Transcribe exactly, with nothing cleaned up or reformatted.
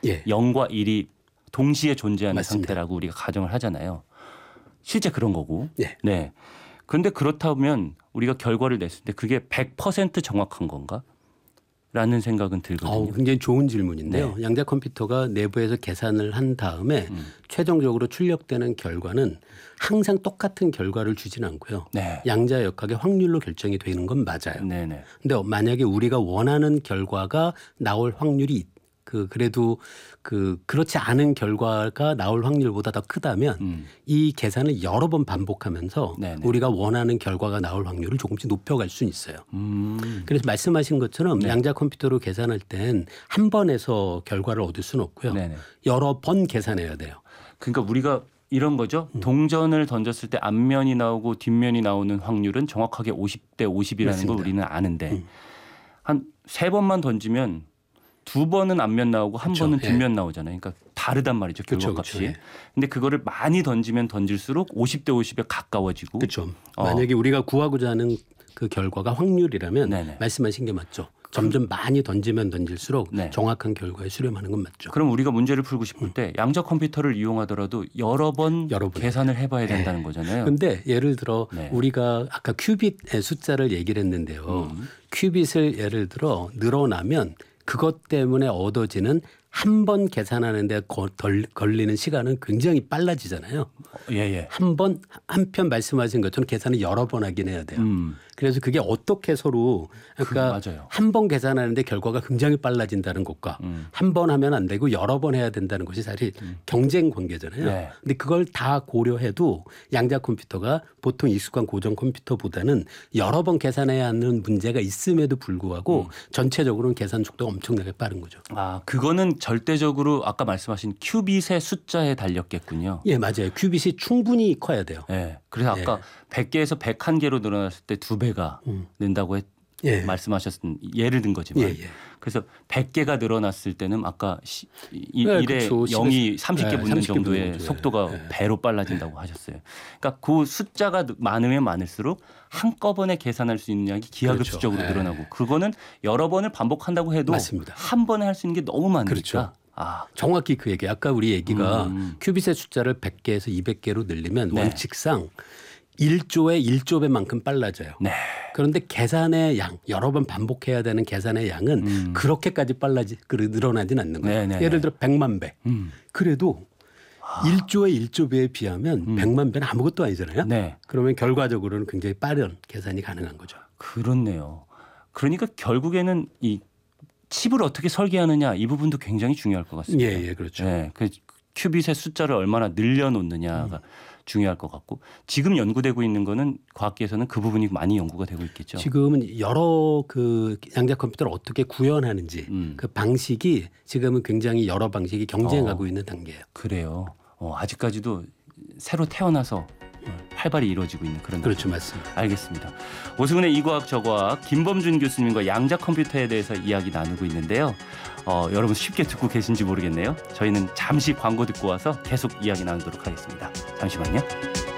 예. 영과 일이 동시에 존재하는 맞습니다. 상태라고 우리가 가정을 하잖아요. 실제 그런 거고. 예. 네. 그런데 그렇다면 우리가 결과를 냈을 때 그게 백 퍼센트 정확한 건가? 라는 생각은 들거든요. 어, 굉장히 좋은 질문인데요. 네. 양자 컴퓨터가 내부에서 계산을 한 다음에 음. 최종적으로 출력되는 결과는 항상 똑같은 결과를 주진 않고요. 네. 양자 역학의 확률로 결정이 되는 건 맞아요. 네네. 근데 만약에 우리가 원하는 결과가 나올 확률이 그 그래도 그 그렇지 않은 결과가 나올 확률보다 더 크다면 음. 이 계산을 여러 번 반복하면서 네네. 우리가 원하는 결과가 나올 확률을 조금씩 높여갈 수 있어요. 음. 그래서 말씀하신 것처럼 네. 양자 컴퓨터로 계산할 땐 한 번에서 결과를 얻을 수는 없고요. 네네. 여러 번 계산해야 돼요. 그러니까 우리가 이런 거죠. 음. 동전을 던졌을 때 앞면이 나오고 뒷면이 나오는 확률은 정확하게 오십 대 오십이라는 걸 맞습니다. 우리는 아는데 음. 한 세 번만 던지면 두 번은 앞면 나오고 한 그렇죠. 번은 예. 뒷면 나오잖아요. 그러니까 다르단 말이죠. 그렇죠. 결과값이. 그렇죠. 예. 근데 그거를 많이 던지면 던질수록 오십 대 오십에 가까워지고. 그렇죠. 어. 만약에 우리가 구하고자 하는 그 결과가 확률이라면 네네. 말씀하신 게 맞죠. 점점 많이 던지면 던질수록 네. 정확한 결과에 수렴하는 건 맞죠. 그럼 우리가 문제를 풀고 싶을 때 양자 컴퓨터를 이용하더라도 여러 번 여러 번. 계산을 해봐야 네. 된다는 거잖아요. 그런데 예를 들어 네. 우리가 아까 큐빗의 숫자를 얘기를 했는데요. 음. 큐빗을 예를 들어 늘어나면 그것 때문에 얻어지는 한 번 계산하는데 거, 덜, 걸리는 시간은 굉장히 빨라지잖아요. 예예. 한 번 한편 말씀하신 것처럼 계산을 여러 번 하긴 해야 돼요. 음. 그래서 그게 어떻게 서로 그러니까 그, 맞아요. 한 번 계산하는데 결과가 굉장히 빨라진다는 것과 음. 한 번 하면 안 되고 여러 번 해야 된다는 것이 사실 경쟁 관계잖아요. 네. 근데 그걸 다 고려해도 양자 컴퓨터가 보통 익숙한 고전 컴퓨터보다는 여러 번 계산해야 하는 문제가 있음에도 불구하고 음. 전체적으로는 계산 속도가 엄청나게 빠른 거죠. 아, 그거는 절대적으로 아까 말씀하신 큐빗의 숫자에 달렸겠군요. 예, 맞아요. 큐빗이 충분히 커야 돼요. 예. 그래서 아까 예. 백 개에서 백일 개로 늘어났을 때 두 배가 음. 는다고 했, 예. 말씀하셨던 예를 든 거지만 예, 예. 그래서 백 개가 늘어났을 때는 아까 시, 이, 네, 일에 그렇죠. 영이 삼십 개 네, 붙는 삼십 개 정도의 붙는 거죠. 속도가 예. 배로 빨라진다고 하셨어요. 그러니까 그 숫자가 많으면 많을수록 한꺼번에 계산할 수 있는 양이 기하급수적으로 그렇죠. 예. 늘어나고 그거는 여러 번을 반복한다고 해도 맞습니다. 한 번에 할 수 있는 게 너무 많으니까. 그렇죠. 아, 정확히 그 얘기. 아까 우리 얘기가 음. 큐빗의 숫자를 백 개에서 이백 개로 늘리면 네. 원칙상 일 조에 일 조 배만큼 빨라져요. 네. 그런데 계산의 양, 여러 번 반복해야 되는 계산의 양은 음. 그렇게까지 빨라지, 늘어나진 않는 거예요. 네네네. 예를 들어 백만 배. 음. 그래도 일 조의 일 조 배에 비하면 음. 백만 배는 아무것도 아니잖아요. 네. 그러면 결과적으로는 굉장히 빠른 계산이 가능한 거죠. 그렇네요. 그러니까 결국에는 이 칩을 어떻게 설계하느냐 이 부분도 굉장히 중요할 것 같습니다. 예, 예, 그렇죠. 네, 그 큐빗의 숫자를 얼마나 늘려놓느냐가 음. 중요할 것 같고 지금 연구되고 있는 거는 과학계에서는 그 부분이 많이 연구가 되고 있겠죠. 지금은 여러 그 양자 컴퓨터를 어떻게 구현하는지 음. 그 방식이 지금은 굉장히 여러 방식이 경쟁하고 어. 있는 단계예요. 그래요. 어, 아직까지도 새로 태어나서 활발히 이루어지고 있는 그런 그렇죠, 맞습니다. 알겠습니다. 오승훈의 이과학 저과학 김범준 교수님과 양자 컴퓨터에 대해서 이야기 나누고 있는데요. 어, 여러분 쉽게 듣고 계신지 모르겠네요. 저희는 잠시 광고 듣고 와서 계속 이야기 나누도록 하겠습니다. 잠시만요.